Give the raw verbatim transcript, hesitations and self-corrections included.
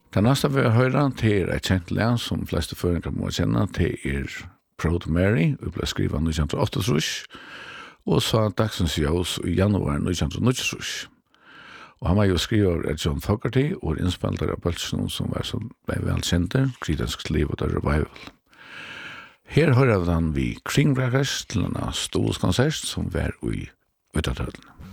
Den nästa vi hører til et kjent lær som fleste føringer må kjenne til er Proud Mary, vi ble skrivet nitton åttaogtrýss, og så dagsens ljós i januar nitton níggjuogtrýss. Og han var jo skriver av John Fogerty og innspelter av bølsen som var så ble velkjente, Creedence Clearwater Revival. Her hører vi den vi kringbrakkers til en stolskonsert som var i Uttatølen.